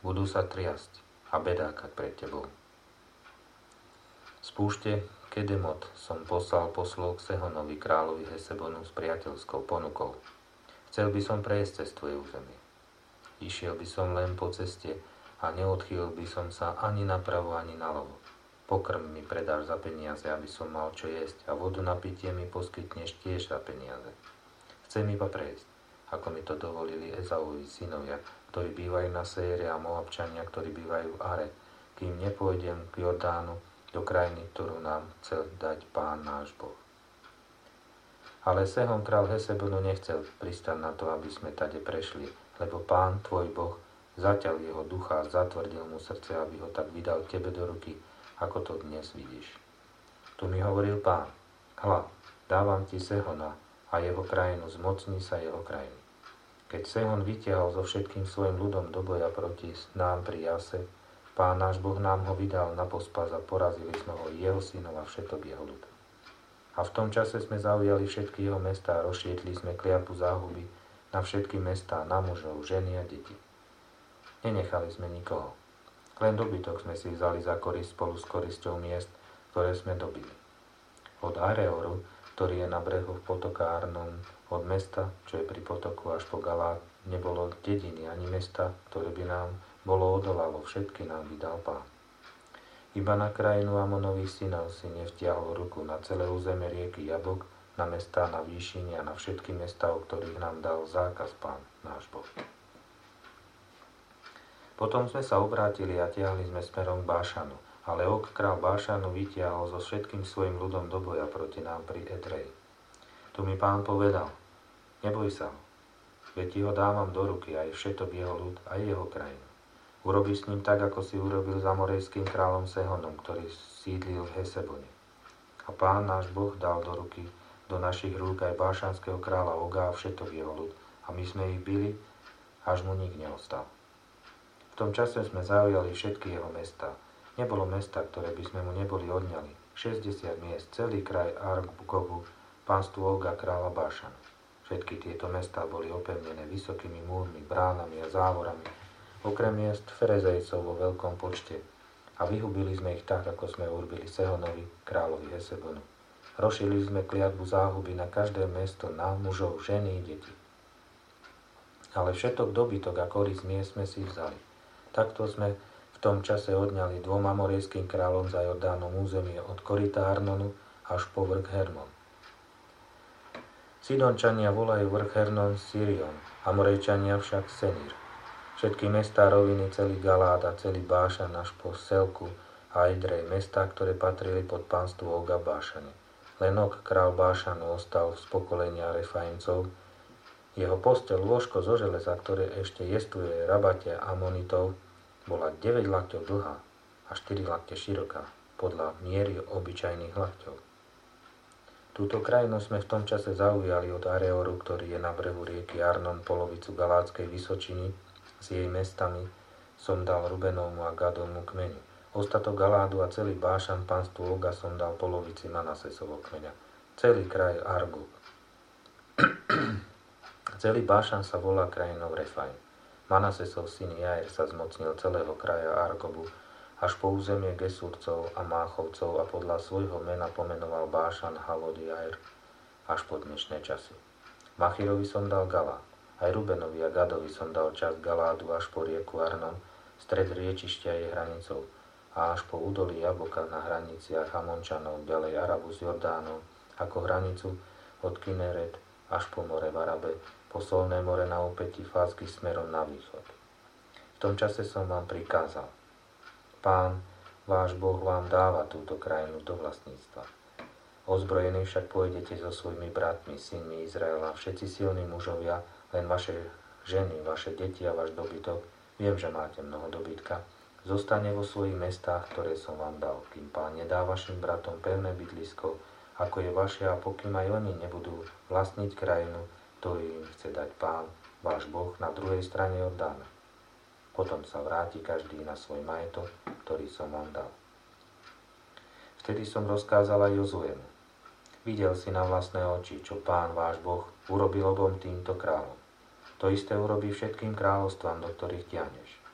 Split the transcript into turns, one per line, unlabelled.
budú sa triasť a bedákať pred tebou. Z púšte Kedemot som poslal poslov k Sehonovi, kráľovi Hesebonu, s priateľskou ponukou. Chcel by som prejsť cez tvoje územie. Išiel by som len po ceste a neodchýlil by som sa ani napravo, ani naľavo. Pokrm mi predáš za peniaze, aby som mal čo jesť, a vodu na pitie mi poskytneš tiež za peniaze. Chcem iba prejsť, ako mi to dovolili Ezauovi synovia, ktorí bývajú na Seire, a Moabčania, ktorí bývajú v Are, kým nepôjdem k Jordánu, do krajiny, ktorú nám chcel dať Pán náš Boh. Ale Sehon, kráľ Hesebonu, nechcel pristať na to, aby sme tade prešli, lebo Pán, tvoj Boh, zaťal jeho ducha a zatvrdil mu srdce, aby ho tak vydal tebe do ruky, ako to dnes vidíš. Tu mi hovoril Pán: hľa, dávam ti Sehona a jeho krajinu, zmocni sa jeho krajiny. Keď Sehon vytiahol so všetkým svojim ľudom do boja proti nám pri Jase, Pán náš Boh nám ho vydal na pospas a porazili sme ho, jeho synov a všetok jeho ľud. A v tom čase sme zaujali všetky jeho mestá a rozšietli sme kliatbu záhuby na všetky mestá, na mužov, ženy a deti. Nenechali sme nikoho. Len dobytok sme si vzali za korist spolu s korisťou miest, ktoré sme dobili. Od Areoru, ktorý je na brehu potoka Arnon, od mesta, čo je pri potoku, až po Galát, nebolo dediny ani mesta, ktoré by nám bolo odolalo, všetky nám vydal Pán. Iba na krajinu Amonových synov si nevtiahol ruku, na celé územie rieky Jabok, na mestá na výšine a na všetky mestá, o ktorých nám dal zákaz Pán náš Boh. Potom sme sa obrátili a tiahli sme smerom k Bášanu, ale Og, kráľ Bášanu, vytiahol so všetkým svojim ľudom do boja proti nám pri Edreji. Tu mi Pán povedal: neboj sa, veď ti ho dávam do ruky, aj všetok jeho ľud, aj jeho krajinu. Urobíš s ním tak, ako si urobil s amorejským kráľom Sehonom, ktorý sídlil v Hesebone. A Pán náš Boh dal do ruky, do našich rúk aj bášanského kráľa Oga a všetok jeho ľud, a my sme ich bili, až mu nik neostal. V tom čase sme zaujali všetky jeho mestá. Nebolo mesta, ktoré by sme mu neboli odňali. 60 miest, celý kraj Argobu, pánstvo Oga, kráľa Bášanu. Všetky tieto mestá boli opevnené vysokými múrmi, bránami a závorami, okrem miest Ferezejcov vo veľkom počte, a vyhubili sme ich tak, ako sme urobili Sehonovi, kráľovi Hesebonu. Rozšili sme kliatbu záhuby na každé mesto, na mužov, ženy i deti. Ale všetok dobytok a korist miest sme si vzali. Takto sme v tom čase odňali dvom amorejským kráľom za Jordánom územie od koryta Arnonu až po vrch Hermon. Sidončania volajú vrch Hermon Sirion, Amorejčania však Senir. Všetky mestá roviny, celý Galát a celý Bášan až po Selku a Edrej, mestá, ktoré patrili pod pánstvo Oga v Bášane. Len Og, král Bášanu, ostal z pokolenia Refaimcov. Jeho posteľ, lôžko zo železa, ktoré ešte jestuje Rabate Amonitov, bola 9 lakťov dlhá a 4 lakte široká, podľa miery obyčajných lakťov. Túto krajinu sme v tom čase zaujali od Areoru, ktorý je na brehu rieky Arnon, polovicu Galátskej vysočiny, s jej mestami som dal Rubenovmu a Gadovmu kmeňu. Ostatok Galádu a celý Bášan, pánstvu Oga, som dal polovici Manasesovho kmeňa. Celý kraj Argob. Celý Bášan sa volá krajinou Refaim. Manasesov syn Jair sa zmocnil celého kraja Argobu až po územie Gesúrcov a Máchovcov a podľa svojho mena pomenoval Bášan Havod Jair až po dnešné časy. Machirovi som dal Galát. Aj Rubenovi a Gadovi som dal časť Galádu až po rieku Arnon, stred riečišťa je hranicou, a až po údolí Jaboka na hraniciach Amončanov, ďalej Arabu s Jordánom, ako hranicu od Kineret až po more v Arabe, po Solné more na opätí Fásky smerom na východ. V tom čase som vám prikázal: Pán, váš Boh vám dáva túto krajinu do vlastníctva. Ozbrojení však pôjdete so svojimi bratmi, synmi Izraela, všetci silní mužovia, len vaše ženy, vaše deti a váš dobytok, viem, že máte mnoho dobytka, zostane vo svojich mestách, ktoré som vám dal, kým Pán nedá vašim bratom pevné bydlisko, ako je vaše, a pokým aj oni nebudú vlastniť krajinu, ktorú im chce dať Pán, váš Boh, na druhej strane Jordána. Potom sa vráti každý na svoj majetok, ktorý som vám dal. Vtedy som rozkázal aj Jozuemu: videl si na vlastné oči, čo Pán, váš Boh, urobil obom týmto kráľom. To isté urobí všetkým kráľovstvám, do ktorých tiahneš.